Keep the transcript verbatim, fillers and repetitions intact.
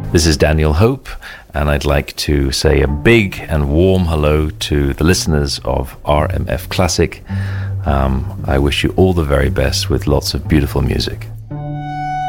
This is Daniel Hope, and I'd like to say a big and warm hello to the listeners of R M F Classic. Um, I wish you all the very best with lots of beautiful music.